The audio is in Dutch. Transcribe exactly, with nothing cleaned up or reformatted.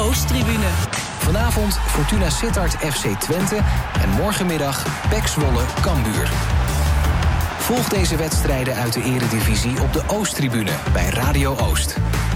Oosttribune. Vanavond Fortuna Sittard F C Twente en morgenmiddag P E C Zwolle Cambuur. Volg deze wedstrijden uit de Eredivisie op de Oosttribune bij Radio Oost.